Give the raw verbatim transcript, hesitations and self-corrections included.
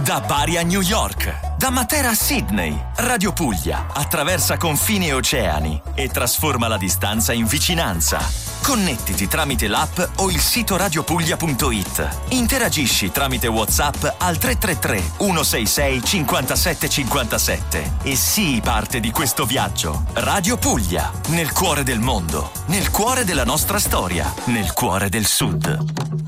Da Bari a New York, da Matera a Sydney, Radio Puglia attraversa confini e oceani e trasforma la distanza in vicinanza. Connettiti tramite l'app o il sito radiopuglia punto it. Interagisci tramite WhatsApp al tre tre tre uno sei sei cinquantasette cinquantasette e sii parte di questo viaggio. Radio Puglia, nel cuore del mondo, nel cuore della nostra storia, nel cuore del Sud.